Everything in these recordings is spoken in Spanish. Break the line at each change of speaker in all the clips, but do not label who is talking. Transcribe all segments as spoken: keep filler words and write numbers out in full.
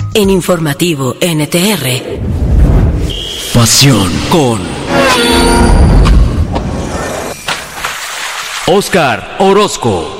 En Informativo N T R.
Pasión con Óscar Orozco.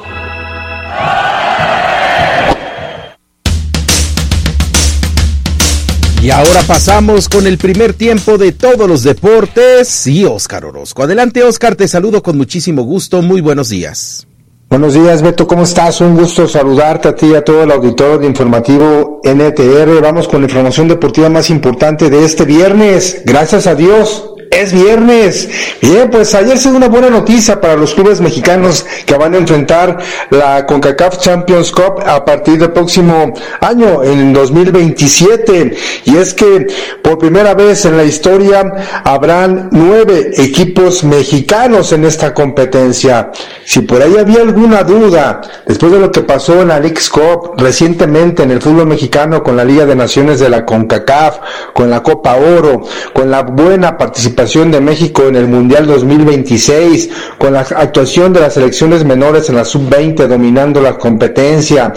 Y ahora pasamos con el primer tiempo de todos los deportes. Sí, Óscar Orozco. Adelante, Óscar, te saludo con muchísimo gusto. Muy buenos días.
Buenos días, Beto, ¿cómo estás? Un gusto saludarte a ti y a todo el auditorio de Informativo N T R. Vamos con la información deportiva más importante de este viernes. Gracias a Dios, es viernes. Bien, pues ayer se dio una buena noticia para los clubes mexicanos que van a enfrentar la CONCACAF Champions Cup a partir del próximo año, en dos mil veintisiete. Y es que por primera vez en la historia habrán nueve equipos mexicanos en esta competencia. Si por ahí había alguna duda, después de lo que pasó en la Leagues Cup recientemente en el fútbol mexicano con la Liga de Naciones de la CONCACAF, con la Copa Oro, con la buena participación de México en el Mundial dos mil veintiséis, con la actuación de las selecciones menores en la sub veinte dominando la competencia,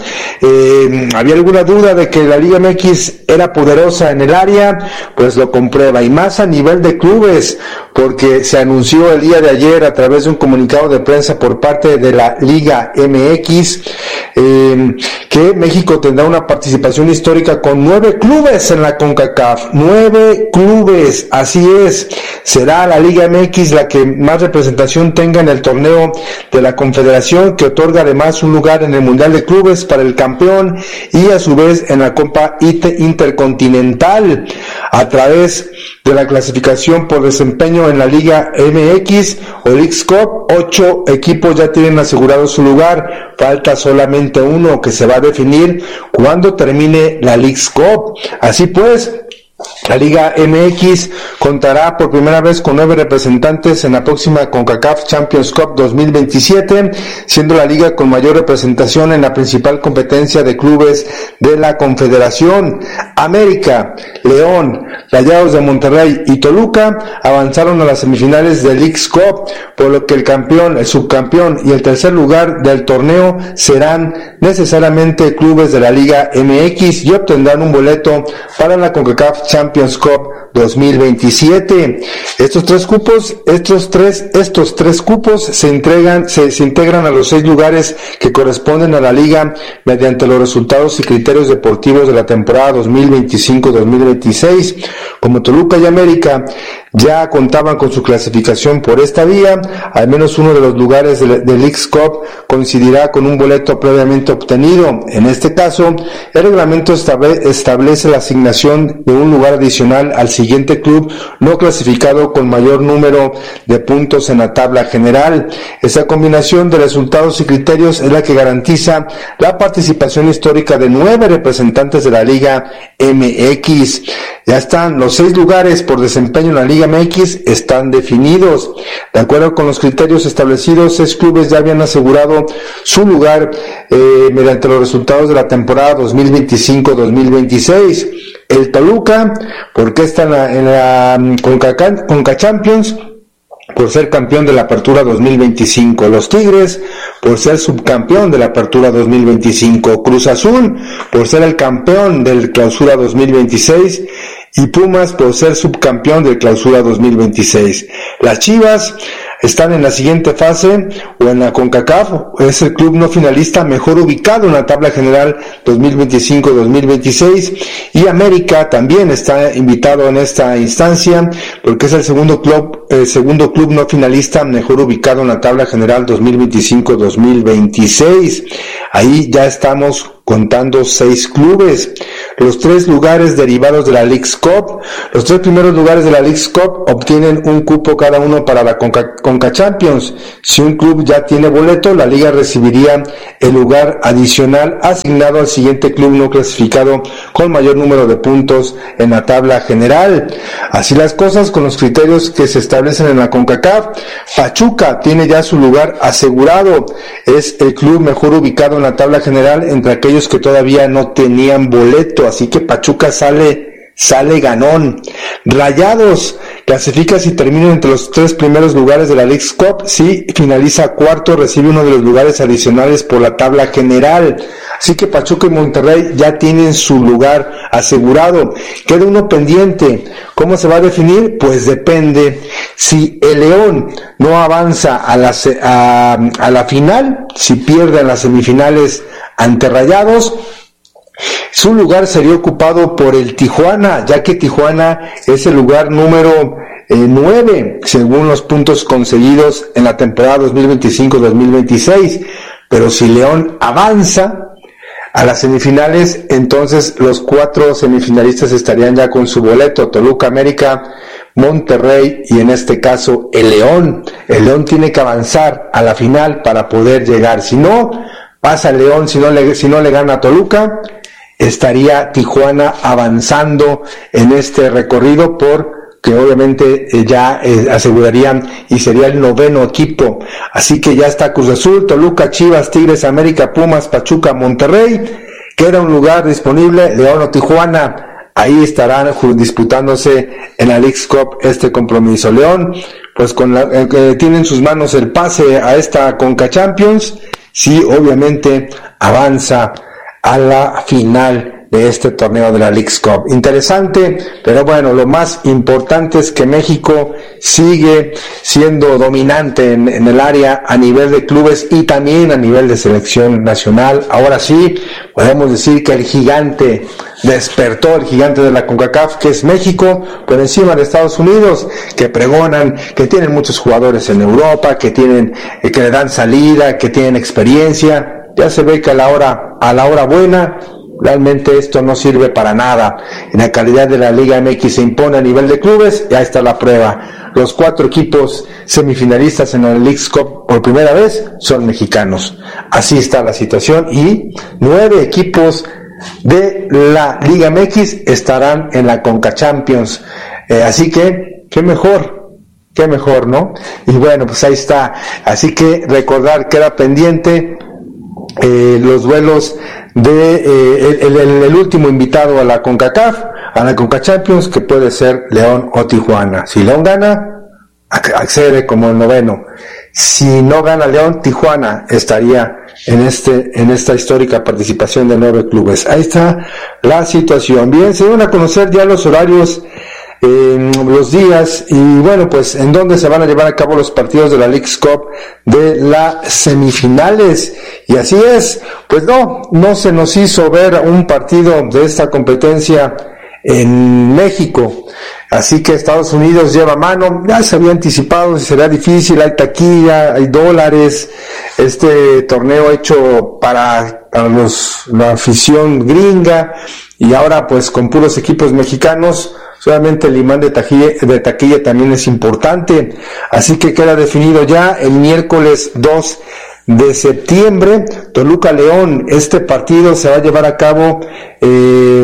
eh, ¿había alguna duda de que la Liga M X era poderosa en el área? Pues lo comprueba, y más a nivel de clubes, porque se anunció el día de ayer a través de un comunicado de prensa por parte de la Liga M X eh, que México tendrá una participación histórica con nueve clubes en la CONCACAF, nueve clubes, así es. Será la Liga M X la que más representación tenga en el torneo de la Confederación, que otorga además un lugar en el Mundial de Clubes para el campeón y a su vez en la Copa Intercontinental. A través de la clasificación por desempeño en la Liga M X o Leagues Cup, ocho equipos ya tienen asegurado su lugar. Falta solamente uno, que se va a definir cuando termine la Leagues Cup. Así pues, la Liga M X contará por primera vez con nueve representantes en la próxima CONCACAF Champions Cup dos mil veintisiete, siendo la liga con mayor representación en la principal competencia de clubes de la Confederación. América, León, Rayados de Monterrey y Toluca avanzaron a las semifinales de Leagues Cup, por lo que el campeón, el subcampeón y el tercer lugar del torneo serán necesariamente clubes de la Liga M X y obtendrán un boleto para la CONCACAF Champions Cup dos mil veintisiete. Estos tres cupos, estos tres, estos tres cupos se entregan, se, se integran a los seis lugares que corresponden a la liga mediante los resultados y criterios deportivos de la temporada dos mil veinticinco dos mil veintiséis. Como Toluca y América ya contaban con su clasificación por esta vía, al menos uno de los lugares de, de Leagues Cup coincidirá con un boleto previamente obtenido. En este caso, el reglamento estable, establece la asignación de un lugar adicional al siguiente club no clasificado con mayor número de puntos en la tabla general. Esa combinación de resultados y criterios es la que garantiza la participación histórica de nueve representantes de la Liga M X. Ya están los seis lugares por desempeño en la Liga M X, están definidos. De acuerdo con los criterios establecidos, seis clubes ya habían asegurado su lugar eh, mediante los resultados de la temporada dos mil veinticinco dos mil veintiséis. El Toluca, porque está en la, en la Conca, Conca Champions, por ser campeón de la Apertura dos mil veinticinco. Los Tigres, por ser subcampeón de la Apertura dos mil veinticinco. Cruz Azul, por ser el campeón del Clausura dos mil veintiséis. Y Pumas, por ser subcampeón del Clausura dos mil veintiséis. Las Chivas están en la siguiente fase, o en la CONCACAF, es el club no finalista mejor ubicado en la tabla general dos mil veinticinco dos mil veintiséis, y América también está invitado en esta instancia, porque es el segundo club, el segundo club no finalista mejor ubicado en la tabla general dos mil veinticinco dos mil veintiséis. Ahí ya estamos contando seis clubes. Los tres lugares derivados de la Leagues Cup, los tres primeros lugares de la Leagues Cup obtienen un cupo cada uno para la Conca, Conca Champions. Si un club ya tiene boleto, la liga recibiría el lugar adicional asignado al siguiente club no clasificado con mayor número de puntos en la tabla general. Así las cosas con los criterios que se establecen en la CONCACAF. Pachuca tiene ya su lugar asegurado, es el club mejor ubicado en la tabla general entre aquellos que todavía no tenían boleto, así que Pachuca sale sale ganón. Rayados, clasifica si termina entre los tres primeros lugares de la Leagues Cup. Si finaliza cuarto, recibe uno de los lugares adicionales por la tabla general. Así que Pachuca y Monterrey ya tienen su lugar asegurado. Queda uno pendiente. ¿Cómo se va a definir? Pues depende. Si el León no avanza a la, a, a la final, si pierde en las semifinales ante Rayados, su lugar sería ocupado por el Tijuana, ya que Tijuana es el lugar número eh, nueve, según los puntos conseguidos en la temporada dos mil veinticinco dos mil veintiséis. Pero si León avanza a las semifinales, entonces los cuatro semifinalistas estarían ya con su boleto: Toluca, América, Monterrey y en este caso el León. El León tiene que avanzar a la final para poder llegar. Si no pasa el León, si no le, si no le gana a Toluca, estaría Tijuana avanzando en este recorrido, porque obviamente eh, ya eh, asegurarían y sería el noveno equipo. Así que ya está Cruz Azul, Toluca, Chivas, Tigres, América, Pumas, Pachuca, Monterrey. Queda un lugar disponible, León o Tijuana. Ahí estarán disputándose en la Leagues Cup este compromiso. León, pues con la, eh, tiene en sus manos el pase a esta Conca Champions. Sí, obviamente avanza a la final de este torneo de la Leagues Cup. Interesante, pero bueno, lo más importante es que México sigue siendo dominante en, en el área a nivel de clubes y también a nivel de selección nacional. Ahora sí, podemos decir que el gigante despertó, el gigante de la CONCACAF, que es México, por encima de Estados Unidos, que pregonan que tienen muchos jugadores en Europa, que tienen, eh, que le dan salida, que tienen experiencia. Ya se ve que a la hora, a la hora buena, realmente esto no sirve para nada. En la calidad de la Liga M X se impone a nivel de clubes, ya está la prueba. Los cuatro equipos semifinalistas en la Leagues Cup por primera vez son mexicanos. Así está la situación y nueve equipos de la Liga M X estarán en la Conca Champions. Eh, así que, qué mejor, qué mejor, ¿no? Y bueno, pues ahí está. Así que recordar, queda pendiente Eh, los duelos de eh, el, el, el último invitado a la CONCACAF, a la CONCA Champions, que puede ser León o Tijuana. Si León gana, accede como el noveno. Si no gana León, Tijuana estaría en este en esta histórica participación de nueve clubes. Ahí está la situación. Bien, se van a conocer ya los horarios, eh, los días y bueno, pues en dónde se van a llevar a cabo los partidos de la Leagues Cup de las semifinales. Y así es, pues no, no se nos hizo ver un partido de esta competencia en México. Así que Estados Unidos lleva mano, ya se había anticipado, será difícil, hay taquilla, hay dólares, este torneo hecho para, para los, la afición gringa, y ahora pues con puros equipos mexicanos, solamente el imán de taquilla, de taquilla también es importante. Así que queda definido ya el miércoles dos de septiembre, Toluca León. Este partido se va a llevar a cabo eh,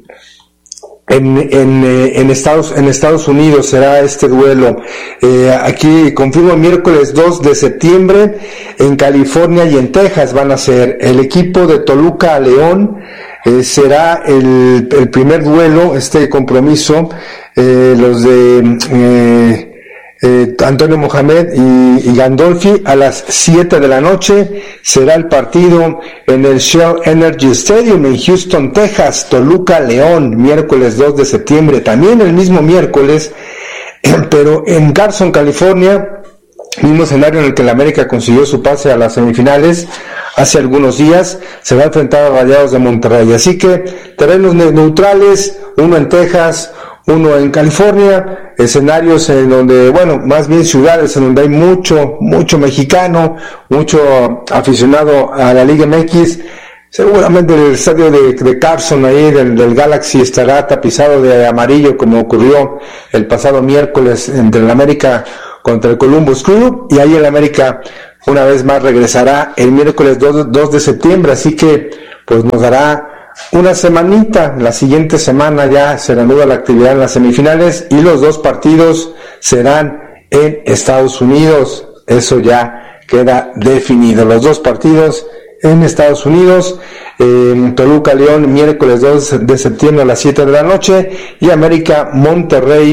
en, en, en Estados, en Estados Unidos será este duelo. Eh, aquí confirmo miércoles dos de septiembre, en California y en Texas van a ser. El equipo de Toluca León Eh, será el, el primer duelo, este compromiso, eh, los de eh, eh, Antonio Mohamed y, y Gandolfi a las siete de la noche. Será el partido en el Shell Energy Stadium en Houston, Texas. Toluca León, miércoles dos de septiembre, también el mismo miércoles, pero en Carson, California, mismo escenario en el que el América consiguió su pase a las semifinales hace algunos días. Se va a enfrentar a Rayados de Monterrey. Así que terrenos neutrales, uno en Texas, uno en California, escenarios en donde, bueno, más bien ciudades en donde hay mucho, mucho mexicano, mucho aficionado a la Liga M X. Seguramente el estadio de, de Carson ahí del, del Galaxy estará tapizado de amarillo, como ocurrió el pasado miércoles entre el América contra el Columbus Crew, y ahí el América una vez más regresará el miércoles dos de septiembre, así que pues nos dará una semanita. La siguiente semana ya se reanuda la actividad en las semifinales y los dos partidos serán en Estados Unidos. Eso ya queda definido, los dos partidos en Estados Unidos, en Toluca León miércoles dos de septiembre a las siete de la noche, y América Monterrey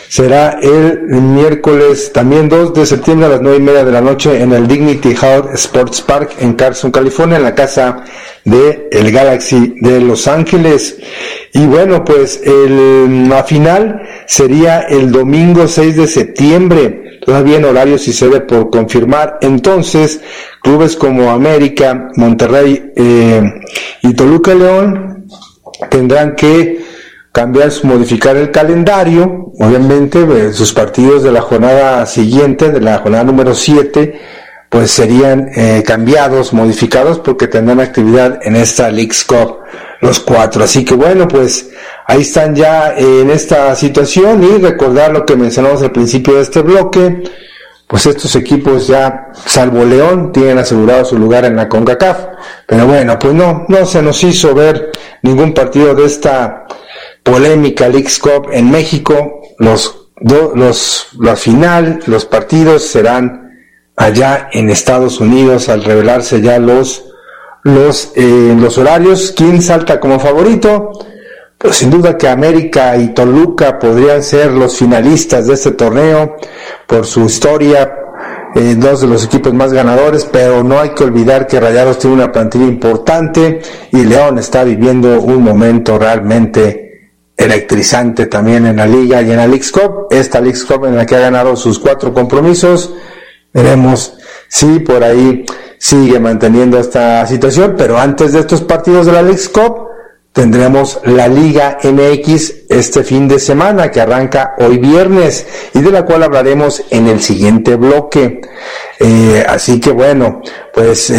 será el miércoles también dos de septiembre a las nueve y media de la noche en el Dignity Health Sports Park en Carson, California, en la casa de el Galaxy de Los Ángeles. Y bueno, pues el, la final sería el domingo seis de septiembre, todavía en horarios y sede por confirmar. Entonces, clubes como América, Monterrey eh, y Toluca León tendrán que cambiar, modificar el calendario, obviamente, eh, sus partidos de la jornada siguiente, de la jornada número siete, pues serían eh, cambiados, modificados, porque tendrán actividad en esta Leagues Cup, los cuatro. Así que bueno, pues ahí están ya eh, en esta situación, y recordar lo que mencionamos al principio de este bloque, pues estos equipos ya, salvo León, tienen asegurado su lugar en la CONCACAF. Pero bueno, pues no, no se nos hizo ver ningún partido de esta polémica Leagues Cup en México. Los, do, los, la final, los partidos serán allá en Estados Unidos al revelarse ya los, los, eh, los horarios. ¿Quién salta como favorito? Pues sin duda que América y Toluca podrían ser los finalistas de este torneo por su historia, eh, dos de los equipos más ganadores, pero no hay que olvidar que Rayados tiene una plantilla importante y León está viviendo un momento realmente electrizante también en la liga y en la Leagues Cup, esta Leagues Cup en la que ha ganado sus cuatro compromisos. Veremos si por ahí sigue manteniendo esta situación, pero antes de estos partidos de la Leagues Cup tendremos la Liga M X este fin de semana, que arranca hoy viernes y de la cual hablaremos en el siguiente bloque. Eh, así que bueno, pues eh,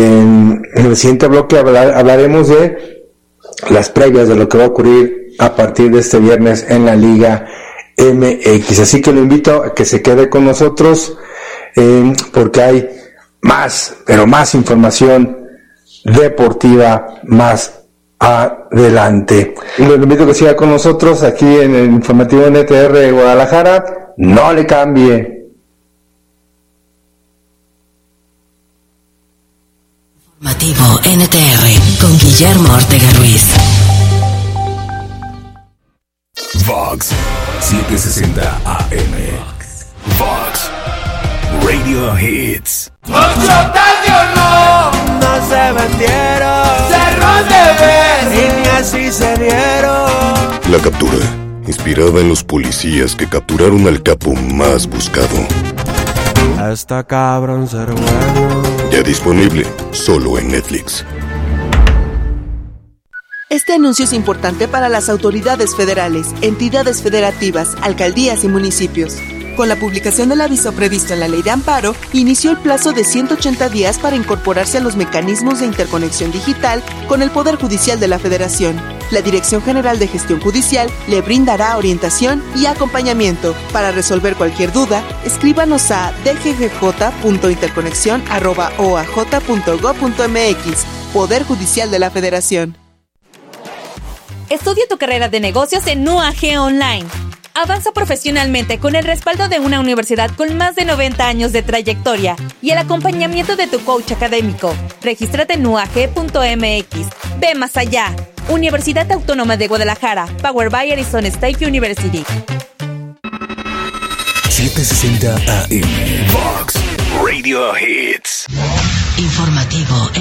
en el siguiente bloque hablar, hablaremos de las previas de lo que va a ocurrir a partir de este viernes en la Liga M X. Así que lo invito a que se quede con nosotros, eh, porque hay más, pero más información deportiva más adelante. Y lo invito a que siga con nosotros aquí en el informativo N T R de Guadalajara. No le cambie.
Informativo N T R con Guillermo Ortega Ruiz.
Vox setecientos sesenta A M. Vox Radio Hits.
No, no se vendieron, cerró de ver y ni así se dieron.
La captura, inspirada en los policías que capturaron al capo más buscado.
Está cabrón ser bueno.
Ya disponible, solo en Netflix.
Este anuncio es importante para las autoridades federales, entidades federativas, alcaldías y municipios. Con la publicación del aviso previsto en la Ley de Amparo, inició el plazo de ciento ochenta días para incorporarse a los mecanismos de interconexión digital con el Poder Judicial de la Federación. La Dirección General de Gestión Judicial le brindará orientación y acompañamiento. Para resolver cualquier duda, escríbanos a d g g j punto interconexión arroba o a j punto gob punto m x. Poder Judicial de la Federación.
Estudia tu carrera de negocios en U A G Online. Avanza profesionalmente con el respaldo de una universidad con más de noventa años de trayectoria y el acompañamiento de tu coach académico. Regístrate en u a g punto m x. Ve más allá. Universidad Autónoma de Guadalajara. Powered by Arizona State University.
setecientos sesenta A M. Vox Radio Hits.
Informativo